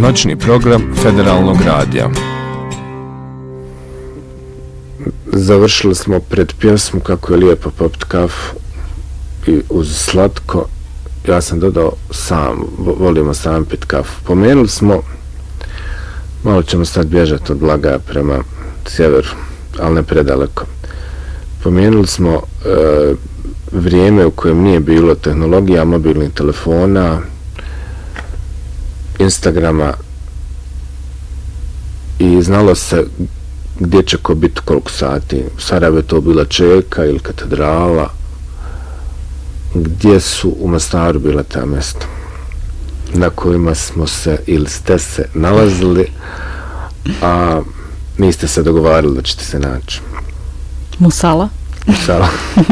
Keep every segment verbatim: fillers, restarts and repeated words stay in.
Noćni program Federalnog radija. Završili smo pred pjesmu Kako je lijepo popit kafu i uz slatko. Ja sam dodao sam, volimo sam pit kafu. Pomenuli smo, malo ćemo sad bježati od Blagaja prema sjeveru, ali ne predaleko. Pomenuli smo e, vrijeme u kojem nije bilo tehnologija, mobilnih telefona, Instagrama i znalo se gdje će ko biti koliko sati. U Sarajevo je to bila Čeka ili Katedrala. Gdje su u Mostaru bila ta mjesta na kojima smo se ili ste se nalazili, a niste se dogovarali da ćete se naći? Musala. Musala.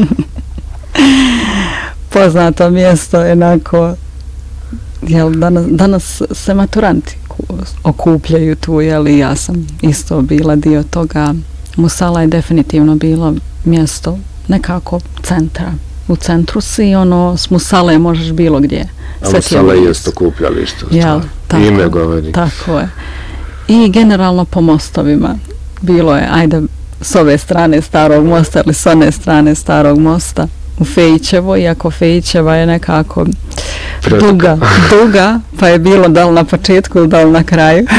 Poznato mjesto jednako, jel, danas, danas se maturanti okupljaju tu, jel, i ja sam isto bila dio toga. Musala je definitivno bilo mjesto nekako centra. U centru si, ono, s Musale možeš bilo gdje. A Musala je isto okupljalište. Jel, tako, ime govori. Tako je. I generalno po mostovima. Bilo je, ajde, s ove strane Starog mosta ili s one strane Starog mosta u Fejićevo, iako Fejićeva je nekako duga, duga, pa je bilo da li na početku ili da li na kraju.